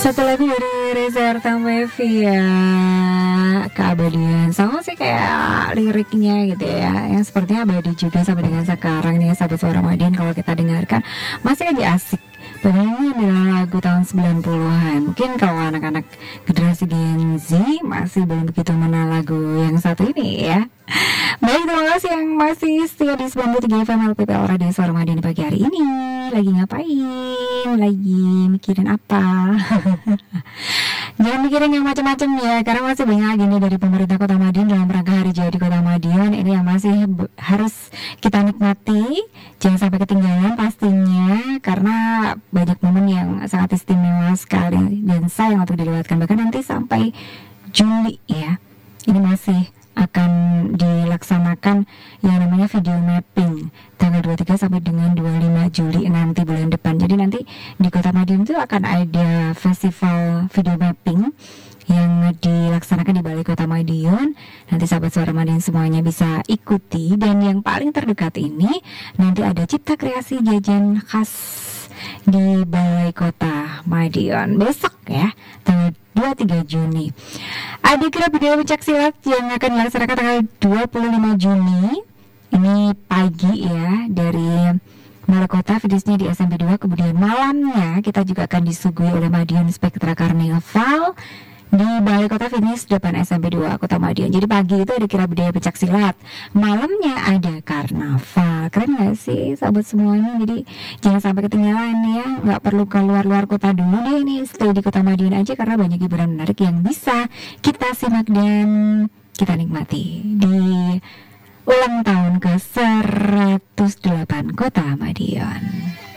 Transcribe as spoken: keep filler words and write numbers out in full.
Satu lagu dari Reza Artamevia, Keabadian. Sama sih kayak liriknya gitu ya, yang sepertinya abadi juga sampai dengan sekarang nih sahabat Suara Madiun. Kalau kita dengarkan masih aja asik. Padahal ini adalah lagu tahun sembilan puluhan. Mungkin kalau anak-anak generasi Gen Z masih belum begitu mengenal lagu yang satu ini ya. Baik, terima kasih yang masih setia di sembilan puluh tiga F M L P P L Radio Suara Madiun pagi hari ini. Lagi ngapain? Lagi mikirin apa? Jangan mikirin yang macam-macam ya, karena masih banyak agenda dari pemerintah Kota Madiun dalam rangka Hari Jadi Kota Madiun. Ini yang masih b- harus kita nikmati. Jangan sampai ketinggalan pastinya, karena banyak momen yang sangat istimewa sekali dan sayang untuk dilewatkan. Bahkan nanti sampai Juli ya, ini masih akan dilaksanakan yang namanya video mapping tanggal dua puluh tiga sampai dengan dua puluh lima Juli nanti bulan depan. Jadi nanti di Kota Madiun itu akan ada festival video mapping yang dilaksanakan di Balai Kota Madiun. Nanti sahabat Suara Madiun semuanya bisa ikuti, dan yang paling terdekat ini nanti ada Cipta Kreasi Jajan Khas di Balai Kota Madiun besok ya, tanggal dua puluh tiga Juni. Ada kirab budaya pencak silat yang akan dilaksanakan tanggal dua puluh lima Juni. Ini pagi ya, dari Balai Kota, finishnya di S M P dua. Kemudian malamnya kita juga akan disuguhi oleh Madiun Spectra Carnival di Balai Kota, finish depan S M P dua Kota Madiun. Jadi pagi itu ada kirab budaya pencak silat, malamnya ada karnaval. Keren gak sih sahabat semuanya? Jadi jangan sampai ketinggalan ya, gak perlu keluar-luar kota dulu deh, ini stay di Kota Madiun aja, karena banyak hiburan menarik yang bisa kita simak dan kita nikmati di ulang tahun ke seratus delapan Kota Madiun.